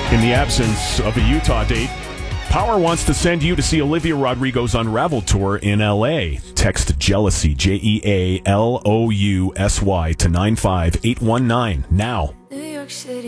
In the absence of a Utah date, Power wants to send you to see Olivia Rodrigo's Unraveled tour in L.A. Text JEALOUSY, JEALOUSY, to 95819 now. New York City.